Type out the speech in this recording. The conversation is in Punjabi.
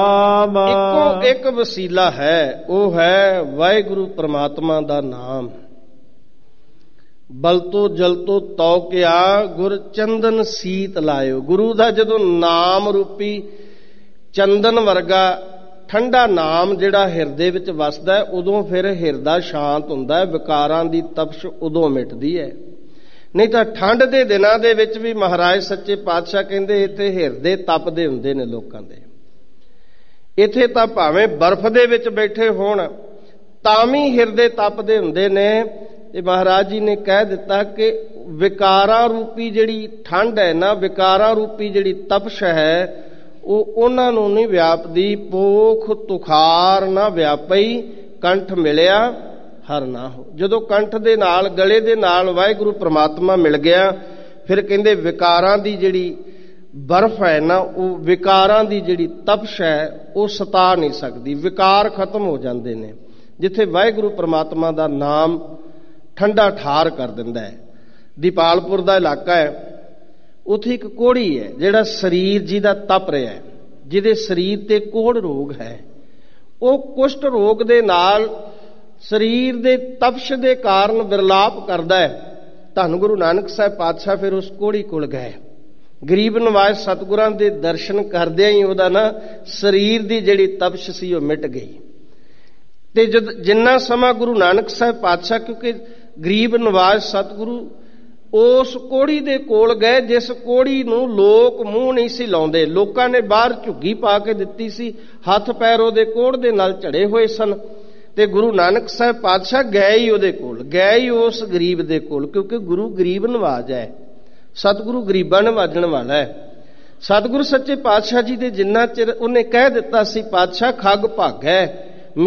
ਇੱਕੋ ਇੱਕ ਵਸੀਲਾ ਹੈ, ਉਹ ਹੈ ਵਾਹਿਗੁਰੂ ਪ੍ਰਮਾਤਮਾ ਦਾ ਨਾਮ। ਬਲਤੋ ਜਲਤੋ ਤਉ ਕਿਆ ਗੁਰ ਚੰਦਨ ਸੀਤ ਲਾਇਓ। ਗੁਰੂ ਦਾ ਜਦੋਂ ਨਾਮ ਰੂਪੀ ਚੰਦਨ ਵਰਗਾ ਠੰਡਾ ਨਾਮ ਜਿਹੜਾ ਹਿਰਦੇ ਵਿੱਚ ਵਸਦਾ ਹੈ, ਉਦੋਂ ਫਿਰ ਹਿਰਦਾ ਸ਼ਾਂਤ ਹੁੰਦਾ ਹੈ, ਵਿਕਾਰਾਂ ਦੀ ਤਪਸ਼ ਉਦੋਂ ਮਿਟਦੀ ਹੈ। ਨਹੀਂ ਤਾਂ ਠੰਡ ਦੇ ਦਿਨਾਂ ਦੇ ਵਿੱਚ ਵੀ ਮਹਾਰਾਜ ਸੱਚੇ ਪਾਤਸ਼ਾਹ ਕਹਿੰਦੇ ਇੱਥੇ ਹਿਰਦੇ ਤਪਦੇ ਹੁੰਦੇ ਨੇ ਲੋਕਾਂ ਦੇ। ਇੱਥੇ ਤਾਂ ਭਾਵੇਂ ਬਰਫ਼ ਦੇ ਵਿੱਚ ਬੈਠੇ ਹੋਣ ਤਾਂ ਵੀ ਹਿਰਦੇ ਤਪਦੇ ਹੁੰਦੇ ਨੇ। ਤੇ ਮਹਾਰਾਜ ਜੀ ਨੇ ਕਹਿ ਦਿੱਤਾ ਕਿ ਵਿਕਾਰਾਂ ਰੂਪੀ ਜਿਹੜੀ ਠੰਡ ਹੈ ਨਾ, ਵਿਕਾਰਾਂ ਰੂਪੀ ਜਿਹੜੀ ਤਪਸ਼ ਹੈ, ਉਹ ਉਹਨਾਂ ਨੂੰ ਨਹੀਂ ਵਿਆਪਦੀ। ਪੋਖ ਤੁਖਾਰ ਨਾ ਵਿਆਪਈ, ਕੰਠ ਮਿਲਿਆ ਹਰ ਨਾ ਹੋ। ਜਦੋਂ ਕੰਠ ਦੇ ਨਾਲ, ਗਲੇ ਦੇ ਨਾਲ ਵਾਹਿਗੁਰੂ ਪ੍ਰਮਾਤਮਾ ਮਿਲ ਗਿਆ, ਫਿਰ ਕਹਿੰਦੇ ਵਿਕਾਰਾਂ ਦੀ ਜਿਹੜੀ ਬਰਫ਼ ਹੈ ਨਾ, ਉਹ ਵਿਕਾਰਾਂ ਦੀ ਜਿਹੜੀ ਤਪਸ਼ ਹੈ ਉਹ ਸਤਾ ਨਹੀਂ ਸਕਦੀ। ਵਿਕਾਰ ਖਤਮ ਹੋ ਜਾਂਦੇ ਨੇ ਜਿੱਥੇ ਵਾਹਿਗੁਰੂ ਪ੍ਰਮਾਤਮਾ ਦਾ ਨਾਮ ਠੰਡਾ ਠਾਰ ਕਰ ਦਿੰਦਾ ਹੈ। ਦੀਪਾਲਪੁਰ ਦਾ ਇਲਾਕਾ ਹੈ, ਉੱਥੇ ਇੱਕ ਕੋਹੜੀ ਹੈ ਜਿਹੜਾ ਸਰੀਰ ਜੀ ਦਾ ਤਪ ਰਿਹਾ ਹੈ, ਜਿਹਦੇ ਸਰੀਰ ਤੇ ਕੋਹੜ ਰੋਗ ਹੈ। ਉਹ ਕੁਸ਼ਟ ਰੋਗ ਦੇ ਨਾਲ ਸਰੀਰ ਦੇ ਤਪਸ਼ ਦੇ ਕਾਰਨ ਵਿਰਲਾਪ ਕਰਦਾ ਹੈ। ਧੰਨ ਗੁਰੂ ਨਾਨਕ ਸਾਹਿਬ ਪਾਤਸ਼ਾਹ ਫਿਰ ਉਸ ਕੋਹੜੀ ਕੋਲ ਗਏ। ਗਰੀਬ ਨਵਾਜ਼ ਸਤਿਗੁਰਾਂ ਦੇ ਦਰਸ਼ਨ ਕਰਦਿਆਂ ਹੀ ਉਹਦਾ ਨਾ ਸਰੀਰ ਦੀ ਜਿਹੜੀ ਤਪਸ਼ ਸੀ ਉਹ ਮਿਟ ਗਈ। ਤੇ ਜਿੰਨਾ ਸਮਾਂ ਗੁਰੂ ਨਾਨਕ ਸਾਹਿਬ ਪਾਤਸ਼ਾਹ, ਕਿਉਂਕਿ ਗਰੀਬ ਨਵਾਜ਼ ਸਤਿਗੁਰੂ ਉਸ ਕੋਹੜੀ ਦੇ ਕੋਲ ਗਏ ਜਿਸ ਕੋਹੜੀ ਨੂੰ ਲੋਕ ਮੂੰਹ ਨਹੀਂ ਸੀ ਲਾਉਂਦੇ। ਲੋਕਾਂ ਨੇ ਬਾਹਰ ਝੁੱਗੀ ਪਾ ਕੇ ਦਿੱਤੀ ਸੀ, ਹੱਥ ਪੈਰ ਉਹਦੇ ਕੋਹੜ ਦੇ ਨਾਲ ਝੜੇ ਹੋਏ ਸਨ। ਤੇ ਗੁਰੂ ਨਾਨਕ ਸਾਹਿਬ ਪਾਤਸ਼ਾਹ ਗਏ ਹੀ ਉਹਦੇ ਕੋਲ, ਗਏ ਹੀ ਉਸ ਗਰੀਬ ਦੇ ਕੋਲ, ਕਿਉਂਕਿ ਗੁਰੂ ਗਰੀਬ ਨਵਾਜ਼ ਹੈ, ਸਤਿਗੁਰੂ ਗਰੀਬਾਂ ਨਵਾਜਣ ਵਾਲਾ ਹੈ। ਸਤਿਗੁਰੂ ਸੱਚੇ ਪਾਤਸ਼ਾਹ ਜੀ ਦੇ ਜਿੰਨਾ ਚਿਰ ਉਹਨੇ ਕਹਿ ਦਿੱਤਾ ਸੀ, ਪਾਤਸ਼ਾਹ ਖੱਗ ਭਾਗਾ